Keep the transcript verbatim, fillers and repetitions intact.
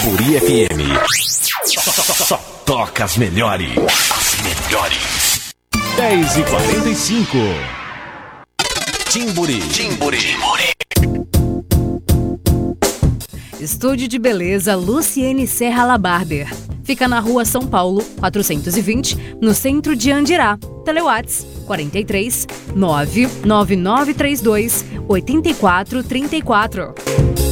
Timburi F M. Só, só, só toca as melhores. As melhores. dez e quarenta e cinco. Timburi. Timburi. Timburi. Estúdio de beleza Luciene Serra Labarder. Fica na rua São Paulo, quatrocentos e vinte, no centro de Andirá. Telewhats quarenta e três, nove nove nove três dois, oito quatro três quatro.